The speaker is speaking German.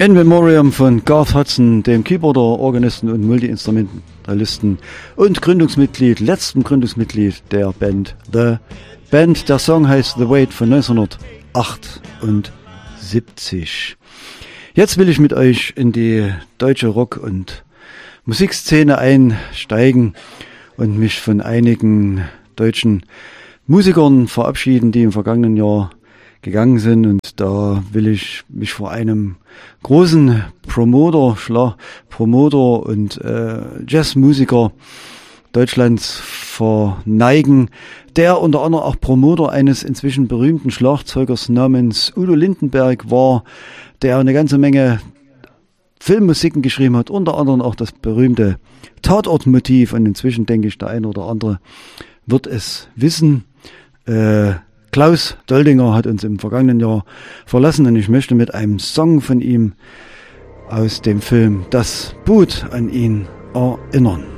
In Memoriam von Garth Hudson, dem Keyboarder, Organisten und Multi-Instrumentalisten und letztem Gründungsmitglied der Band The Band. Der Song heißt The Wait von 1978. Jetzt will ich mit euch in die deutsche Rock- und Musikszene einsteigen und mich von einigen deutschen Musikern verabschieden, die im vergangenen Jahr gegangen sind, und da will ich mich vor einem großen Promoter und Jazzmusiker Deutschlands verneigen, der unter anderem auch Promoter eines inzwischen berühmten Schlagzeugers namens Udo Lindenberg war, der eine ganze Menge Filmmusiken geschrieben hat, unter anderem auch das berühmte Tatortmotiv, und inzwischen denke ich, der eine oder andere wird es wissen. Klaus Doldinger hat uns im vergangenen Jahr verlassen, und ich möchte mit einem Song von ihm aus dem Film Das Boot an ihn erinnern.